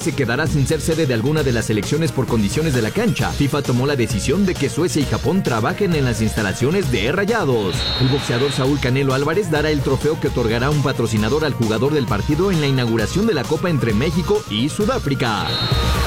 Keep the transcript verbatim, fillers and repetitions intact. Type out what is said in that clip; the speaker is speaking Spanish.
se quedará sin ser sede de alguna de las selecciones por condiciones de la cancha. FIFA tomó la decisión de que Suecia y Japón trabajen en las instalaciones de Rayados. El boxeador Saúl Canelo Álvarez dará el trofeo que otorgará un patrocinador al jugador del partido en la inauguración de la Copa entre México y Sudáfrica.